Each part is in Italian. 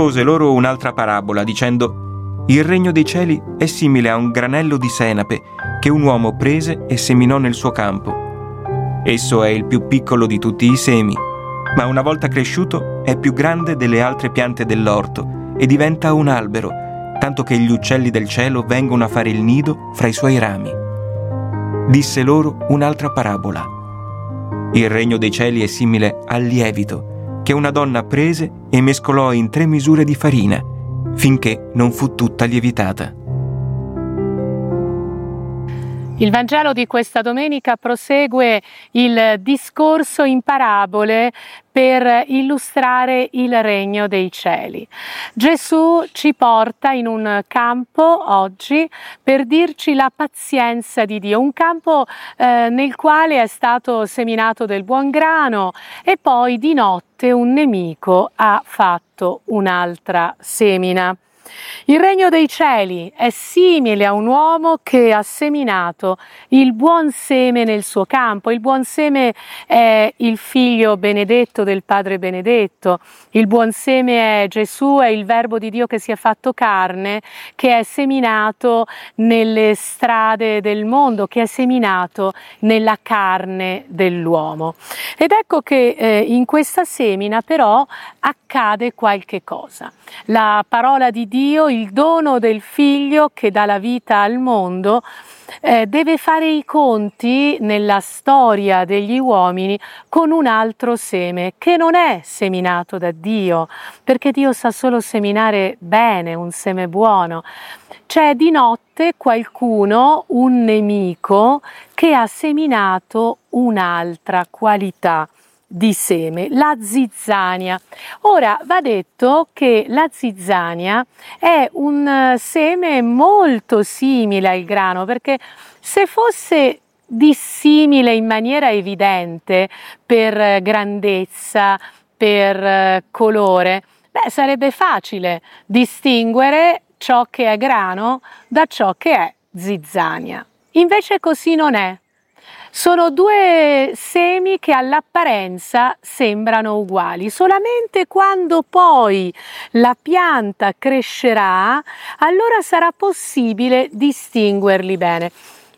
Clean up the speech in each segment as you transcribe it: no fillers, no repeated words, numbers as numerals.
espose loro un'altra parabola, dicendo: «Il regno dei cieli è simile a un granello di senape che un uomo prese e seminò nel suo campo. Esso è il più piccolo di tutti i semi, ma una volta cresciuto è più grande delle altre piante dell'orto e diventa un albero, tanto che gli uccelli del cielo vengono a fare il nido fra i suoi rami». Disse loro un'altra parabola: «Il regno dei cieli è simile al lievito che una donna prese e mescolò in 3 misure di farina, finché non fu tutta lievitata». Il Vangelo di questa domenica prosegue il discorso in parabole per illustrare il regno dei cieli. Gesù ci porta in un campo oggi per dirci la pazienza di Dio, un campo nel quale è stato seminato del buon grano e poi di notte un nemico ha fatto un'altra semina. Il regno dei cieli è simile a un uomo che ha seminato il buon seme nel suo campo. Il buon seme è il figlio benedetto del Padre benedetto, il buon seme è Gesù, è il Verbo di Dio che si è fatto carne, che è seminato nelle strade del mondo, che è seminato nella carne dell'uomo. Ed ecco che in questa semina però accade qualche cosa. La parola di Dio, il dono del figlio che dà la vita al mondo, deve fare i conti nella storia degli uomini con un altro seme che non è seminato da Dio, perché Dio sa solo seminare bene, un seme buono. C'è di notte qualcuno, un nemico, che ha seminato un'altra qualità di seme, la zizzania. Ora va detto che la zizzania è un seme molto simile al grano, perché se fosse dissimile in maniera evidente per grandezza, per colore, sarebbe facile distinguere ciò che è grano da ciò che è zizzania. Invece così non è. Sono 2 semi che all'apparenza sembrano uguali, solamente quando poi la pianta crescerà, allora sarà possibile distinguerli bene.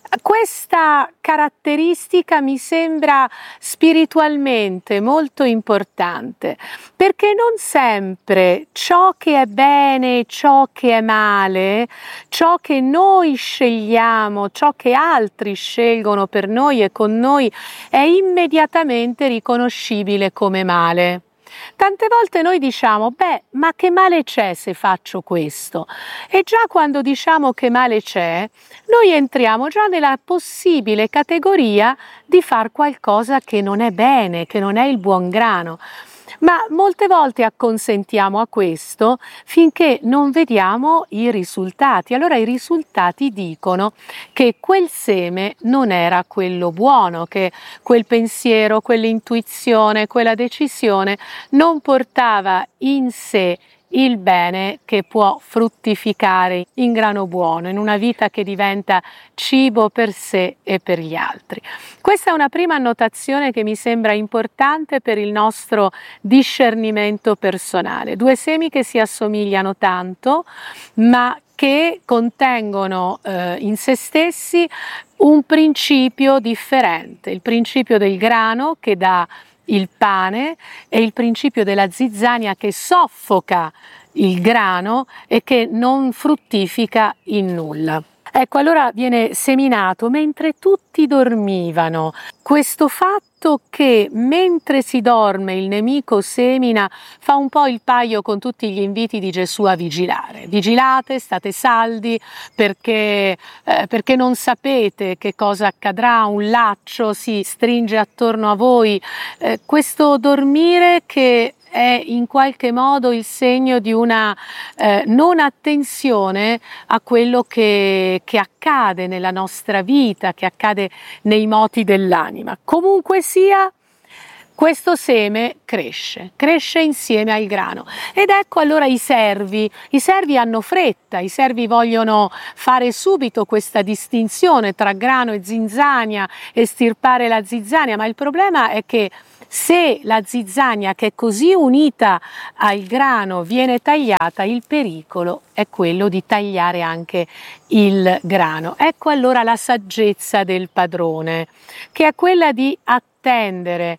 Questa caratteristica mi sembra spiritualmente molto importante, perché non sempre ciò che è bene, ciò che è male, ciò che noi scegliamo, ciò che altri scelgono per noi e con noi è immediatamente riconoscibile come male. Tante volte noi diciamo: ma che male c'è se faccio questo? E già quando diciamo che male c'è, noi entriamo già nella possibile categoria di far qualcosa che non è bene, che non è il buon grano. Ma molte volte acconsentiamo a questo finché non vediamo i risultati. Allora i risultati dicono che quel seme non era quello buono, che quel pensiero, quell'intuizione, quella decisione non portava in sé il bene che può fruttificare in grano buono, in una vita che diventa cibo per sé e per gli altri. Questa è una prima annotazione che mi sembra importante per il nostro discernimento personale. 2 semi che si assomigliano tanto, ma che contengono in se stessi un principio differente, il principio del grano che dà il pane e il principio della zizzania che soffoca il grano e che non fruttifica in nulla. Ecco, allora viene seminato mentre tutti dormivano. Questo fatto che mentre si dorme il nemico semina fa un po' il paio con tutti gli inviti di Gesù a vigilare. Vigilate, state saldi perché non sapete che cosa accadrà, un laccio si stringe attorno a voi. Questo dormire che è in qualche modo il segno di una non attenzione a quello che accade nella nostra vita, che accade nei moti dell'anima. Comunque sia, questo seme cresce insieme al grano. Ed ecco allora i servi hanno fretta, i servi vogliono fare subito questa distinzione tra grano e zizzania, estirpare la zizzania, ma il problema è che Se la zizzania, che è così unita al grano, viene tagliata, il pericolo è quello di tagliare anche il grano. Ecco allora la saggezza del padrone, che è quella di attendere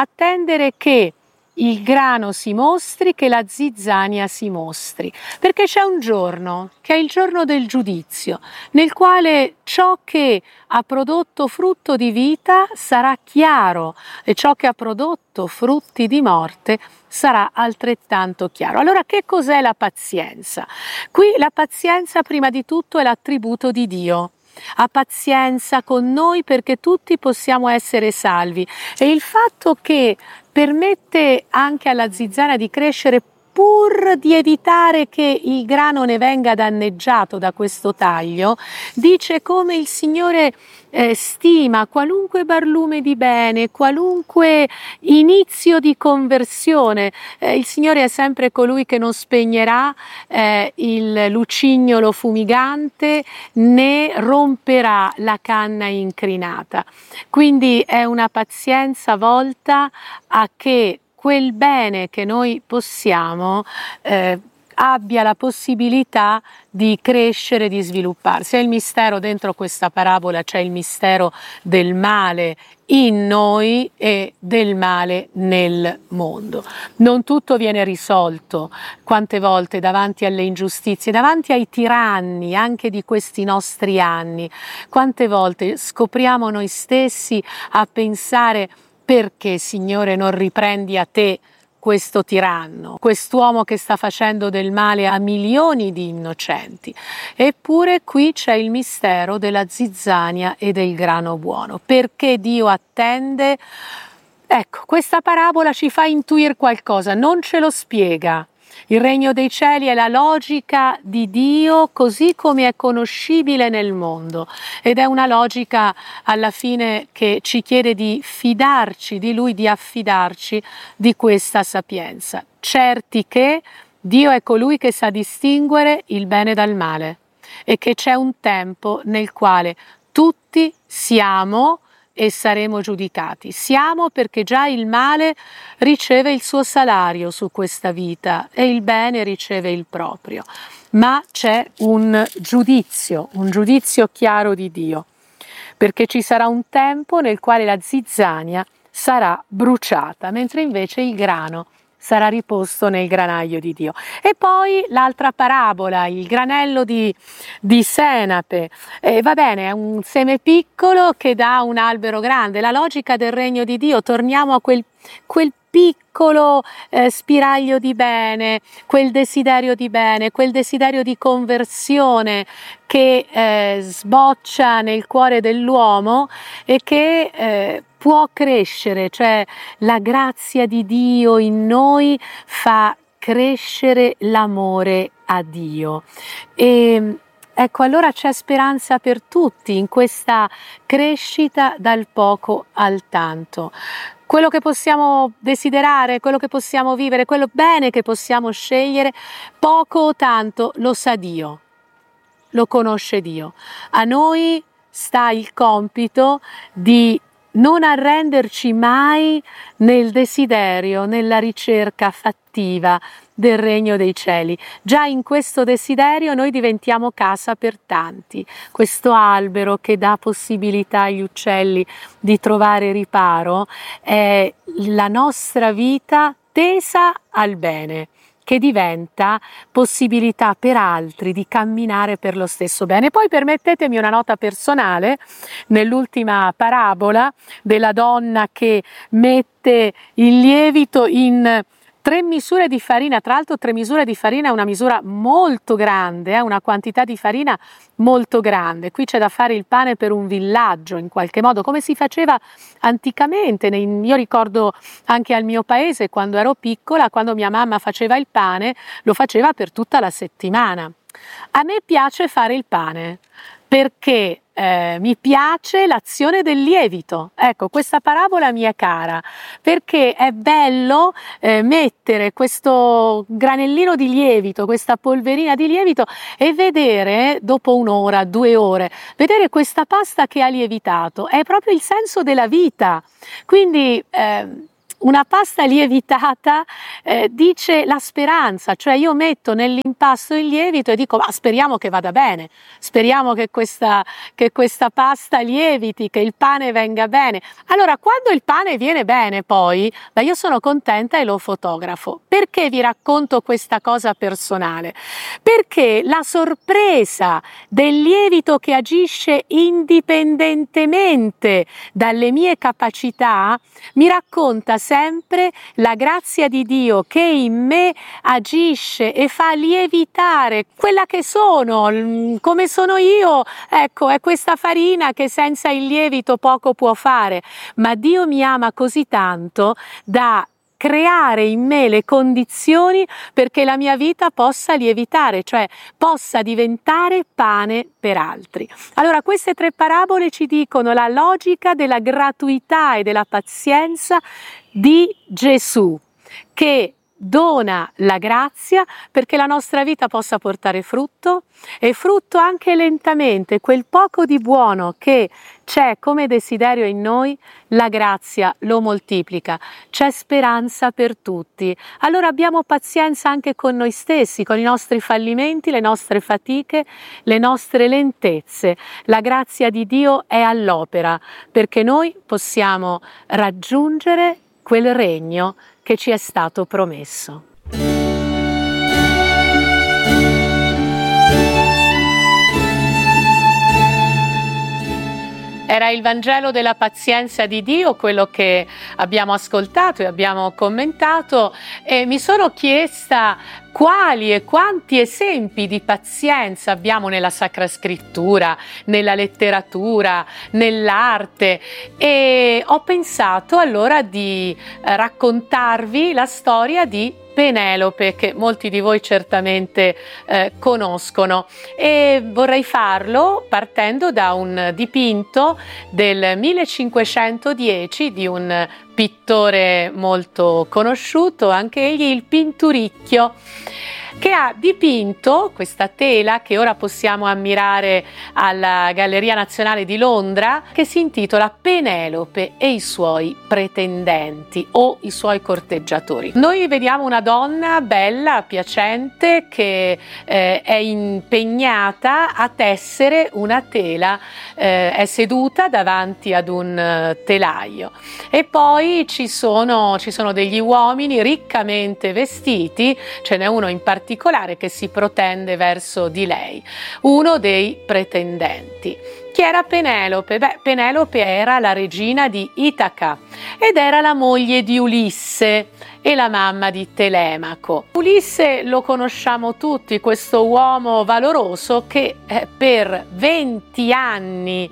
che il grano si mostri, che la zizzania si mostri, perché c'è un giorno, che è il giorno del giudizio, nel quale ciò che ha prodotto frutto di vita sarà chiaro e ciò che ha prodotto frutti di morte sarà altrettanto chiaro. Allora, che cos'è la pazienza? Qui la pazienza prima di tutto è l'attributo di Dio. Ha pazienza con noi perché tutti possiamo essere salvi, e il fatto che permette anche alla zizzania di crescere pur di evitare che il grano ne venga danneggiato da questo taglio, dice come il Signore stima qualunque barlume di bene, qualunque inizio di conversione. Il Signore è sempre colui che non spegnerà il lucignolo fumigante né romperà la canna incrinata. Quindi è una pazienza volta a che quel bene che noi possiamo abbia la possibilità di crescere, di svilupparsi. È il mistero, dentro questa parabola c'è il mistero del male in noi e del male nel mondo. Non tutto viene risolto, quante volte davanti alle ingiustizie, davanti ai tiranni anche di questi nostri anni, quante volte scopriamo noi stessi a pensare: perché, Signore, non riprendi a te questo tiranno, quest'uomo che sta facendo del male a milioni di innocenti? Eppure qui c'è il mistero della zizzania e del grano buono. Perché Dio attende? Ecco, questa parabola ci fa intuire qualcosa, non ce lo spiega. Il regno dei cieli è la logica di Dio così come è conoscibile nel mondo, ed è una logica alla fine che ci chiede di fidarci di Lui, di affidarci di questa sapienza, certi che Dio è colui che sa distinguere il bene dal male e che c'è un tempo nel quale tutti siamo e saremo giudicati. Siamo perché già il male riceve il suo salario su questa vita e il bene riceve il proprio. Ma c'è un giudizio chiaro di Dio, perché ci sarà un tempo nel quale la zizzania sarà bruciata, mentre invece il grano sarà riposto nel granaio di Dio. E poi l'altra parabola, il granello di senape. Va bene, è un seme piccolo che dà un albero grande. La logica del regno di Dio, torniamo a quel piccolo spiraglio di bene, quel desiderio di bene, quel desiderio di conversione che sboccia nel cuore dell'uomo e che può crescere, cioè la grazia di Dio in noi fa crescere l'amore a Dio. E ecco, allora c'è speranza per tutti in questa crescita dal poco al tanto. Quello che possiamo desiderare, quello che possiamo vivere, quello bene che possiamo scegliere, poco o tanto lo sa Dio, lo conosce Dio. A noi sta il compito di non arrenderci mai nel desiderio, nella ricerca fattiva del regno dei cieli. Già in questo desiderio noi diventiamo casa per tanti, questo albero che dà possibilità agli uccelli di trovare riparo è la nostra vita tesa al bene, che diventa possibilità per altri di camminare per lo stesso bene. Poi permettetemi una nota personale: nell'ultima parabola della donna che mette il lievito in 3 misure di farina, tra l'altro 3 misure di farina è una misura molto grande, una quantità di farina molto grande. Qui c'è da fare il pane per un villaggio in qualche modo, come si faceva anticamente. Io ricordo anche al mio paese, quando ero piccola, quando mia mamma faceva il pane, lo faceva per tutta la settimana. A me piace fare il pane perché mi piace l'azione del lievito. Ecco, questa parabola mi è cara perché è bello mettere questo granellino di lievito, questa polverina di lievito, e vedere dopo 1 ora, 2 ore, vedere questa pasta che ha lievitato. È proprio il senso della vita. Quindi Una pasta lievitata dice la speranza, cioè io metto nell'impasto il lievito e dico ma speriamo che vada bene, speriamo che questa pasta lieviti, che il pane venga bene. Allora quando il pane viene bene poi, io sono contenta e lo fotografo. Perché vi racconto questa cosa personale? Perché la sorpresa del lievito che agisce indipendentemente dalle mie capacità mi racconta sempre la grazia di Dio che in me agisce e fa lievitare quella che sono, come sono io. Ecco, è questa farina che senza il lievito poco può fare, ma Dio mi ama così tanto da creare in me le condizioni perché la mia vita possa lievitare, cioè possa diventare pane per altri. Allora, queste 3 parabole ci dicono la logica della gratuità e della pazienza di Gesù, che dona la grazia perché la nostra vita possa portare frutto, e frutto anche lentamente, quel poco di buono che c'è come desiderio in noi, la grazia lo moltiplica, c'è speranza per tutti. Allora abbiamo pazienza anche con noi stessi, con i nostri fallimenti, le nostre fatiche, le nostre lentezze. La grazia di Dio è all'opera perché noi possiamo raggiungere quel regno che ci è stato promesso. Era il Vangelo della pazienza di Dio, quello che abbiamo ascoltato e abbiamo commentato, e mi sono chiesta quali e quanti esempi di pazienza abbiamo nella Sacra Scrittura, nella letteratura, nell'arte, e ho pensato allora di raccontarvi la storia di Penelope, che molti di voi certamente conoscono, e vorrei farlo partendo da un dipinto del 1510 di un pittore molto conosciuto, anche egli il Pinturicchio, che ha dipinto questa tela che ora possiamo ammirare alla Galleria Nazionale di Londra, che si intitola Penelope e i suoi pretendenti o i suoi corteggiatori. Noi vediamo una donna bella, piacente, che è impegnata a tessere una tela, è seduta davanti ad un telaio, e poi ci sono degli uomini riccamente vestiti, ce n'è uno in particolare che si protende verso di lei, uno dei pretendenti. Chi era Penelope? Penelope era la regina di Itaca ed era la moglie di Ulisse e la mamma di Telemaco. Ulisse lo conosciamo tutti, questo uomo valoroso che per 20 anni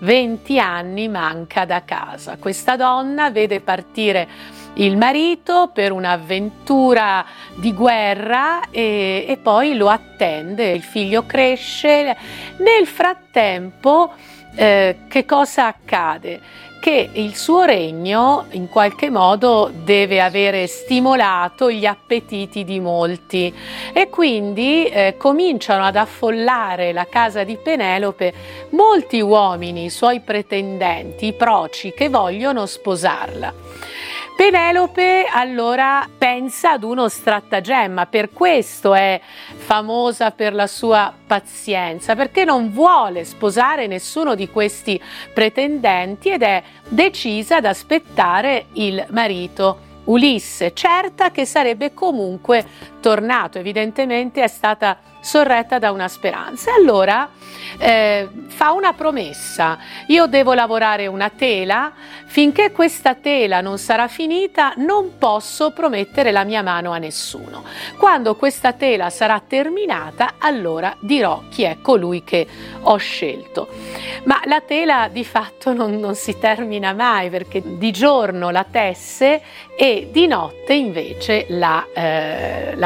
manca da casa. Questa donna vede partire il marito per un'avventura di guerra e poi lo attende, il figlio cresce. Nel frattempo che cosa accade? Che il suo regno in qualche modo deve avere stimolato gli appetiti di molti, e quindi cominciano ad affollare la casa di Penelope molti uomini, i suoi pretendenti, i proci, che vogliono sposarla. Penelope allora pensa ad uno stratagemma, per questo è famosa per la sua pazienza, perché non vuole sposare nessuno di questi pretendenti ed è decisa ad aspettare il marito Ulisse, certa che sarebbe comunque tornato. Evidentemente è stata sorretta da una speranza. E allora fa una promessa: io devo lavorare una tela, finché questa tela non sarà finita non posso promettere la mia mano a nessuno. Quando questa tela sarà terminata, allora dirò chi è colui che ho scelto. Ma la tela di fatto non si termina mai, perché di giorno la tesse e di notte invece la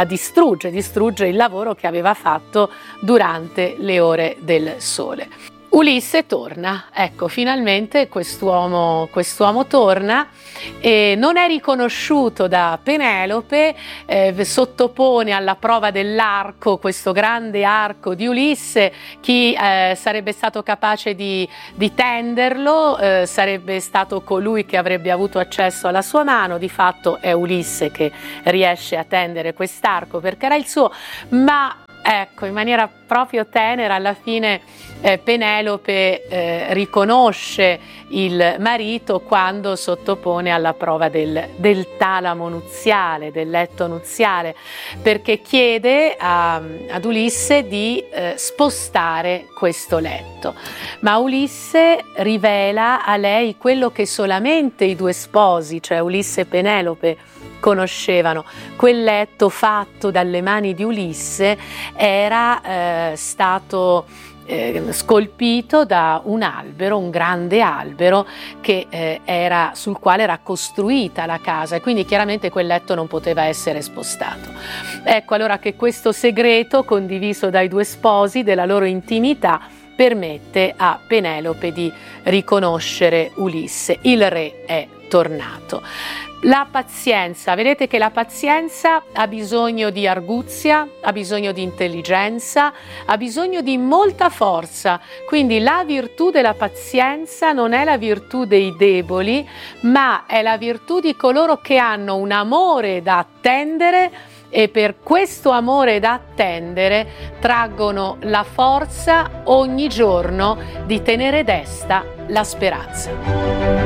distrugge il lavoro che aveva fatto durante le ore del sole. Ulisse torna, ecco, finalmente quest'uomo torna e non è riconosciuto da Penelope, sottopone alla prova dell'arco, questo grande arco di Ulisse. Chi sarebbe stato capace di tenderlo sarebbe stato colui che avrebbe avuto accesso alla sua mano. Di fatto è Ulisse che riesce a tendere quest'arco perché era il suo, ma ecco, in maniera proprio tenera alla fine Penelope riconosce il marito quando sottopone alla prova del talamo nuziale, del letto nuziale, perché chiede ad Ulisse di spostare questo letto. Ma Ulisse rivela a lei quello che solamente i due sposi, cioè Ulisse e Penelope, conoscevano. Quel letto fatto dalle mani di Ulisse era stato scolpito da un albero, un grande albero sul quale era costruita la casa, e quindi chiaramente quel letto non poteva essere spostato. Ecco allora che questo segreto condiviso dai due sposi della loro intimità permette a Penelope di riconoscere Ulisse. Il re è tornato. La pazienza, vedete che la pazienza ha bisogno di arguzia, ha bisogno di intelligenza, ha bisogno di molta forza, quindi la virtù della pazienza non è la virtù dei deboli, ma è la virtù di coloro che hanno un amore da attendere e per questo amore da attendere traggono la forza ogni giorno di tenere desta la speranza.